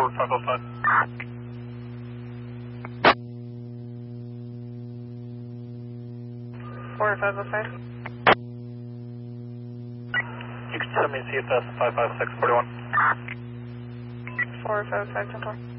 4505. 4505. You can send me CFS 55641. 455 Central.